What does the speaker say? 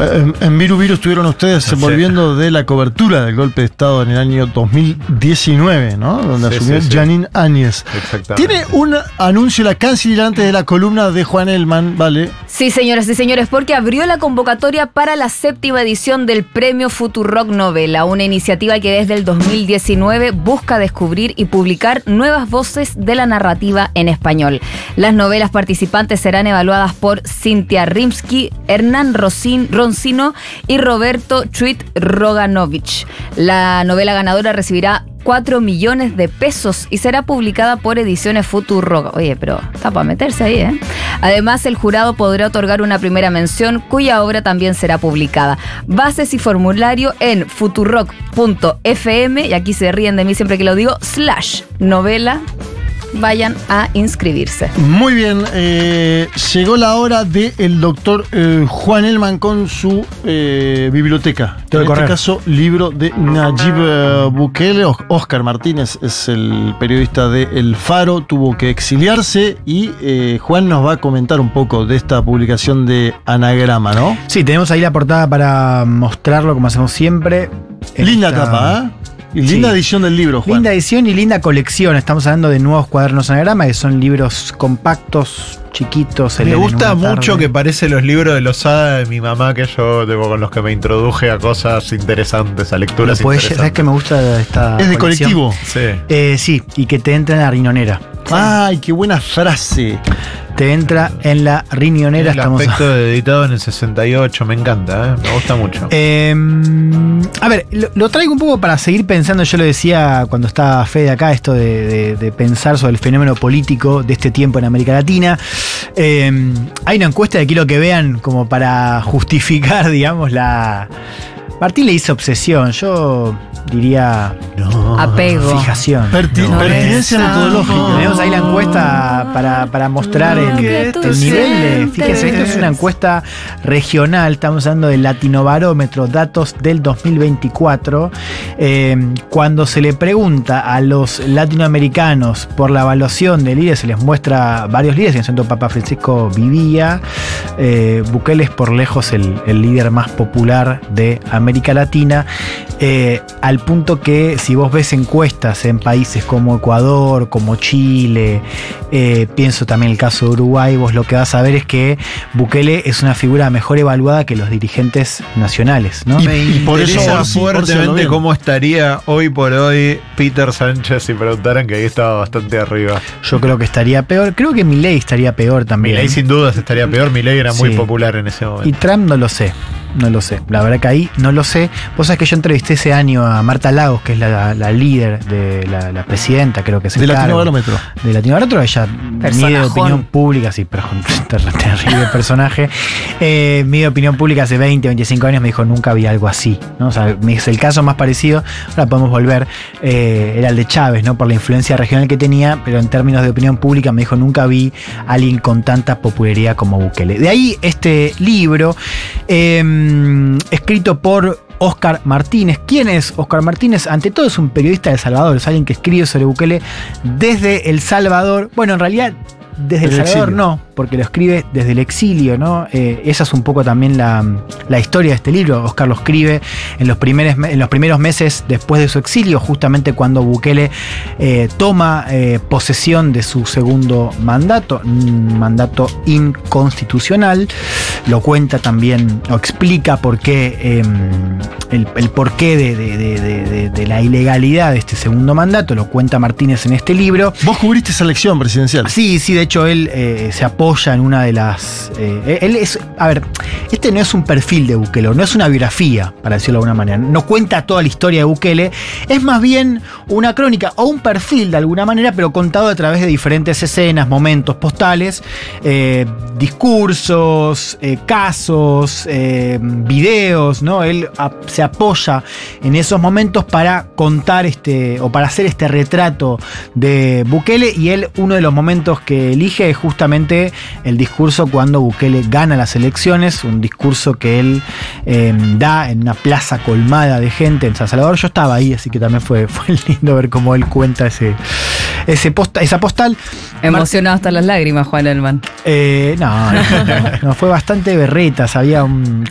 En Viru Viru estuvieron ustedes volviendo de la cobertura del golpe de Estado en el año 2019, ¿no? Donde asumió Jeanine Áñez. Exactamente. Tiene un anuncio la canciller antes de la columna de Juan Elman, ¿vale? Sí, señoras y señores, porque abrió la convocatoria para la 7ª edición del Premio Futurock Novela, una iniciativa que desde el 2019 busca descubrir y publicar nuevas voces de la narrativa en español. Las novelas participantes serán evaluadas por Cintia Rimsky, Hernán Roncino y Roberto Chuit Roganovich. La novela ganadora recibirá 4 millones de pesos y será publicada por Ediciones Futurock. Oye, pero está para meterse ahí, ¿eh? Además, el jurado podrá otorgar una primera mención cuya obra también será publicada. Bases y formulario en futurock.fm, y aquí se ríen de mí siempre que lo digo, /novela. Vayan a inscribirse. Muy bien, llegó la hora del doctor Juan Elman con su biblioteca. En este caso, libro de Nayib Bukele. Óscar Martínez es el periodista de El Faro, tuvo que exiliarse y Juan nos va a comentar un poco de esta publicación de Anagrama, ¿no? Sí, tenemos ahí la portada para mostrarlo como hacemos siempre. Linda tapa, ¿eh? Y linda edición del libro, Juan. Linda edición y linda colección. Estamos hablando de nuevos cuadernos Anagrama, que son libros compactos, chiquitos. Me gusta mucho que parece los libros de Lozada de mi mamá, que yo con los que me introduje a cosas interesantes, a lecturas interesantes. ¿Sabes qué me gusta de esta Es de colección? colectivo. Sí. Sí, y que te entra en la riñonera. ¡Ay, qué buena frase! Te entra en la riñonera. El aspecto de editado en el 68, me encanta, me gusta mucho. A ver, lo traigo un poco para seguir pensando. Yo lo decía cuando estaba Fede acá, esto de pensar sobre el fenómeno político de este tiempo en América Latina. Hay una encuesta de quiero que vean como para justificar, digamos, Martín le hizo obsesión, yo diría apego, fijación. Pertinencia metodológica. Tenemos ahí la encuesta para mostrar el nivel de. Fíjense, esto es una encuesta regional, estamos hablando del Latinobarómetro, datos del 2024. Cuando se le pregunta a los latinoamericanos por la evaluación de líderes, se les muestra varios líderes, en el centro Papa Francisco vivía. Bukele es por lejos el líder más popular de América Latina, al punto que si vos ves encuestas en países como Ecuador, como Chile, pienso también el caso de Uruguay, vos lo que vas a ver es que Bukele es una figura mejor evaluada que los dirigentes nacionales, ¿no? Y por eso interesa fuertemente cómo estaría hoy por hoy Peter Sánchez si preguntaran, que ahí estaba bastante arriba. Yo creo que estaría peor, creo que Milei estaría peor también. Milei sin dudas estaría peor, Milei era muy popular en ese momento. Y Trump no lo sé. La verdad que ahí no lo sé. Vos sabés que yo entrevisté ese año a Marta Lagos, que es la líder de la presidenta, creo que es el de cargo. Latinobarómetro. De Latinobarómetro, ella mide opinión pública, sí, pero terrible personaje. Mide opinión pública hace 20, 25 años, me dijo, nunca vi algo así, ¿no? O sea, es el caso más parecido, ahora podemos volver, era el de Chávez, ¿no? Por la influencia regional que tenía, pero en términos de opinión pública me dijo, nunca vi a alguien con tanta popularidad como Bukele. De ahí este libro, escrito por Óscar Martínez. ¿Quién es Óscar Martínez? Ante todo es un periodista de El Salvador, es alguien que escribe sobre Bukele desde El Salvador. Bueno, en realidad desde El Salvador exilio. No, porque lo escribe desde el exilio, ¿no? Esa es un poco también la historia de este libro. Óscar lo escribe en los primeros meses después de su exilio, justamente cuando Bukele toma posesión de su segundo mandato, un mandato inconstitucional. Lo cuenta también, o explica por qué, el porqué de la ilegalidad de este segundo mandato, lo cuenta Martínez en este libro. ¿Vos cubriste esa elección presidencial? Sí, de hecho él se apoya en una de las... él es... A ver, este no es un perfil de Bukele, no es una biografía, para decirlo de alguna manera. No cuenta toda la historia de Bukele, es más bien una crónica o un perfil de alguna manera, pero contado a través de diferentes escenas, momentos postales, discursos, casos, videos, ¿no? Él se apoya en esos momentos para contar o para hacer este retrato de Bukele, y él, uno de los momentos que elige es justamente el discurso cuando Bukele gana las elecciones, un discurso que él da en una plaza colmada de gente en San Salvador. Yo estaba ahí, así que también fue lindo ver cómo él cuenta esa postal. Emocionado hasta las lágrimas, Juan Elman. No, fue bastante berretas. Había